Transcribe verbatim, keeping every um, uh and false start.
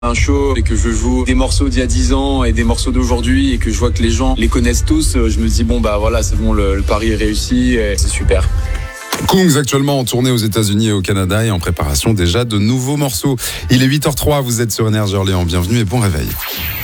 un show et que je joue des morceaux d'il y a dix ans et des morceaux d'aujourd'hui et que je vois que les gens les connaissent tous, je me dis bon bah voilà, c'est bon, le, le pari est réussi et c'est super. Kungs actuellement en tournée aux États-Unis et au Canada et en préparation déjà de nouveaux morceaux. Il est huit heures zéro trois, vous êtes sur Énergie Orléans, bienvenue et bon réveil.